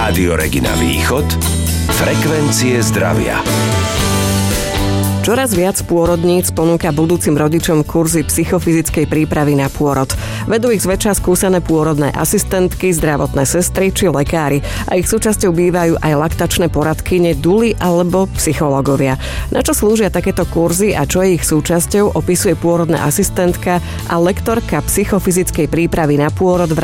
Rádio Regina Východ, frekvencie zdravia. Čoraz viac pôrodníc ponúka budúcim rodičom kurzy psychofyzickej prípravy na pôrod. Vedú ich zväčša skúsené pôrodné asistentky, zdravotné sestry či lekári a ich súčasťou bývajú aj laktačné poradkyne, duly alebo psychológovia. Na čo slúžia takéto kurzy a čo je ich súčasťou, opisuje pôrodná asistentka a lektorka psychofyzickej prípravy na pôrod v